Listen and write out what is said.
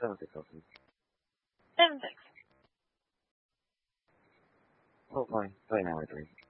7-6 also. 7-6. Oh, fine. Play now, I agree.